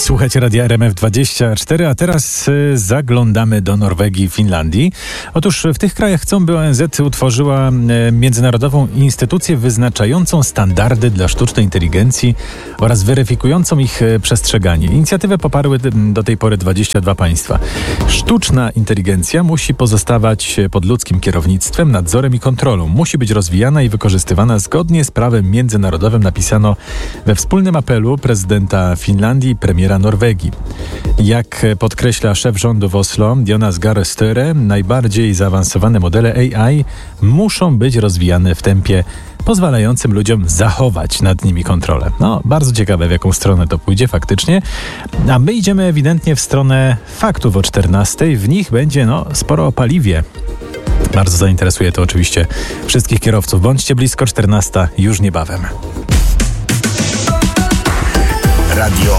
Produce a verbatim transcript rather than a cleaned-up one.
Słuchajcie Radia R M F dwadzieścia cztery, a teraz y, zaglądamy do Norwegii i Finlandii. Otóż w tych krajach chcą, by O N Z utworzyła y, międzynarodową instytucję wyznaczającą standardy dla sztucznej inteligencji oraz weryfikującą ich y, przestrzeganie. Inicjatywę poparły y, do tej pory dwadzieścia dwa państwa. Sztuczna inteligencja musi pozostawać pod ludzkim kierownictwem, nadzorem i kontrolą. Musi być rozwijana i wykorzystywana zgodnie z prawem międzynarodowym, napisano we wspólnym apelu prezydenta Finlandii i premiera Norwegii. Jak podkreśla szef rządu w Oslo, Jonas Gahr Støre, najbardziej zaawansowane modele A I muszą być rozwijane w tempie pozwalającym ludziom zachować nad nimi kontrolę. No, bardzo ciekawe, w jaką stronę to pójdzie faktycznie. A my idziemy ewidentnie w stronę faktów o czternastej. W nich będzie no sporo o paliwie. Bardzo zainteresuje to oczywiście wszystkich kierowców. Bądźcie blisko, czternasta już niebawem. Radio